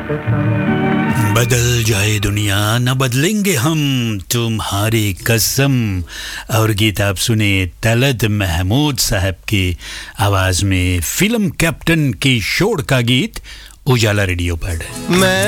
बदल जाए दुनिया न बदलेंगे हम तुम्हारी कसम। और गीत आप सुने तलत महमूद साहब की आवाज में फिल्म कैप्टन की शोर का गीत उजाला रेडियो पर। मैं